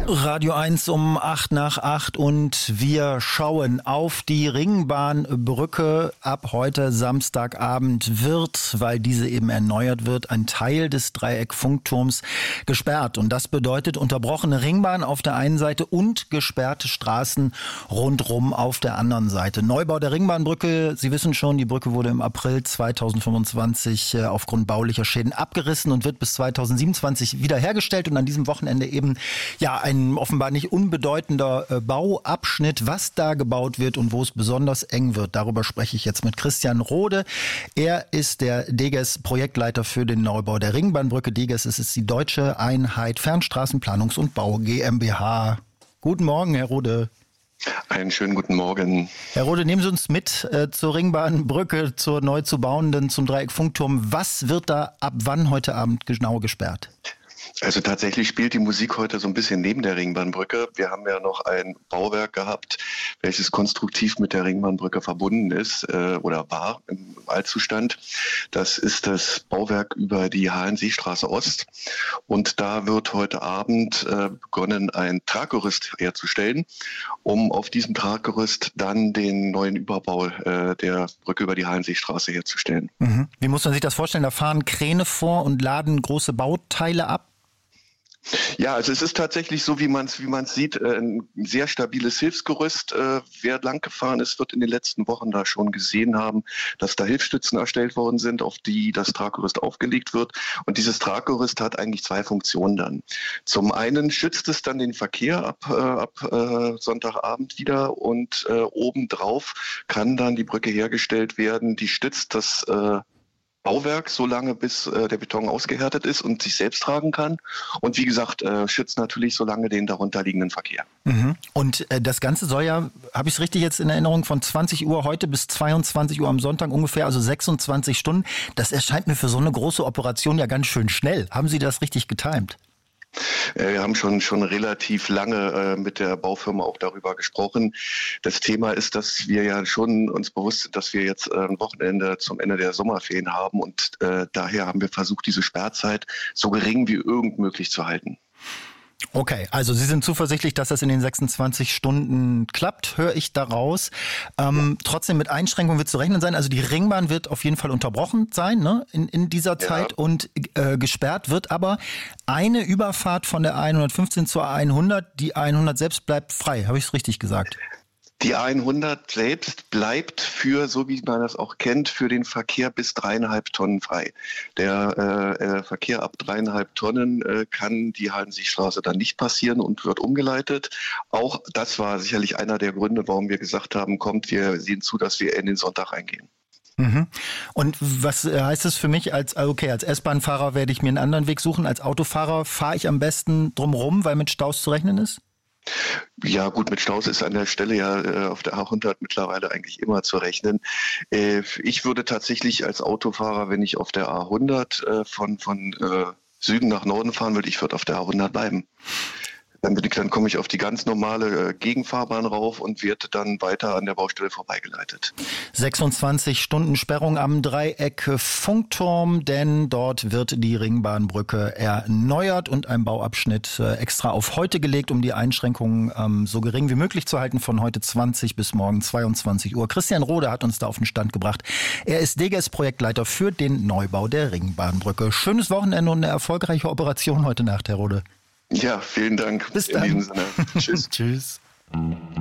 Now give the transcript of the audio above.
Radio 1 um 7:08 und wir schauen auf die Ringbahnbrücke. Ab heute Samstagabend wird, weil diese eben erneuert wird, ein Teil des Dreieck-Funkturms gesperrt. Und das bedeutet unterbrochene Ringbahn auf der einen Seite und gesperrte Straßen rundrum auf der anderen Seite. Neubau der Ringbahnbrücke. Sie wissen schon, die Brücke wurde im April 2025 aufgrund baulicher Schäden abgerissen und wird bis 2027 wiederhergestellt. Und an diesem Wochenende eben ein offenbar nicht unbedeutender Bauabschnitt, was da gebaut wird und wo es besonders eng wird. Darüber spreche ich jetzt mit Christian Rode. Er ist der DGES Projektleiter für den Neubau der Ringbahnbrücke. DGES ist die Deutsche Einheit Fernstraßenplanungs- und Bau GmbH. Guten Morgen, Herr Rode. Einen schönen guten Morgen. Herr Rode, nehmen Sie uns mit zur Ringbahnbrücke, zur neu zu bauenden, zum Dreieck-Funkturm. Was wird da ab wann heute Abend genau gesperrt? Also tatsächlich spielt die Musik heute so ein bisschen neben der Ringbahnbrücke. Wir haben ja noch ein Bauwerk gehabt, welches konstruktiv mit der Ringbahnbrücke verbunden ist oder war im Altzustand. Das ist das Bauwerk über die Hallenseestraße Ost. Und da wird heute Abend begonnen, ein Traggerüst herzustellen, um auf diesem Traggerüst dann den neuen Überbau der Brücke über die Hallenseestraße herzustellen. Mhm. Wie muss man sich das vorstellen? Da fahren Kräne vor und laden große Bauteile ab? Ja, also es ist tatsächlich so, wie man es sieht, ein sehr stabiles Hilfsgerüst. Wer lang gefahren ist, wird in den letzten Wochen da schon gesehen haben, dass da Hilfsstützen erstellt worden sind, auf die das Traggerüst aufgelegt wird. Und dieses Traggerüst hat eigentlich zwei Funktionen dann. Zum einen schützt es dann den Verkehr ab Sonntagabend wieder und obendrauf kann dann die Brücke hergestellt werden, die stützt das Bauwerk so lange, bis der Beton ausgehärtet ist und sich selbst tragen kann. Und wie gesagt, schützt natürlich so lange den darunterliegenden Verkehr. Mhm. Und das Ganze soll ja, habe ich es richtig jetzt in Erinnerung, von 20 Uhr heute bis 22 Uhr am Sonntag ungefähr, also 26 Stunden. Das erscheint mir für so eine große Operation ja ganz schön schnell. Haben Sie das richtig getimt? Wir haben schon relativ lange mit der Baufirma auch darüber gesprochen. Das Thema ist, dass wir ja schon uns bewusst sind, dass wir jetzt ein Wochenende zum Ende der Sommerferien haben und daher haben wir versucht, diese Sperrzeit so gering wie irgend möglich zu halten. Okay, also Sie sind zuversichtlich, dass das in den 26 Stunden klappt, höre ich daraus. Trotzdem mit Einschränkungen wird zu rechnen sein. Also die Ringbahn wird auf jeden Fall unterbrochen sein, ne, in dieser Zeit und gesperrt wird aber eine Überfahrt von der A115 zur A100. Die A100 selbst bleibt frei. Habe ich es richtig gesagt? Die A100 selbst bleibt so wie man das auch kennt, für den Verkehr bis 3,5 Tonnen frei. Der Verkehr ab 3,5 Tonnen kann die Hallenseestraße dann nicht passieren und wird umgeleitet. Auch das war sicherlich einer der Gründe, warum wir gesagt haben, kommt, wir sehen zu, dass wir in den Sonntag reingehen. Mhm. Und was heißt das für mich als S-Bahn-Fahrer werde ich mir einen anderen Weg suchen. Als Autofahrer fahre ich am besten drumherum, weil mit Staus zu rechnen ist? Ja gut, mit Staus ist an der Stelle ja auf der A100 mittlerweile eigentlich immer zu rechnen. Ich würde tatsächlich als Autofahrer, wenn ich auf der A100 von Süden nach Norden fahren würde, ich würde auf der A100 bleiben. Dann komme ich auf die ganz normale Gegenfahrbahn rauf und werde dann weiter an der Baustelle vorbeigeleitet. 26 Stunden Sperrung am Dreieck-Funkturm, denn dort wird die Ringbahnbrücke erneuert und ein Bauabschnitt extra auf heute gelegt, um die Einschränkungen so gering wie möglich zu halten, von heute 20 bis morgen 22 Uhr. Christian Rode hat uns da auf den Stand gebracht. Er ist DGES-Projektleiter für den Neubau der Ringbahnbrücke. Schönes Wochenende und eine erfolgreiche Operation heute Nacht, Herr Rode. Ja, vielen Dank. Bis dann. In diesem Sinne. Tschüss. Tschüss.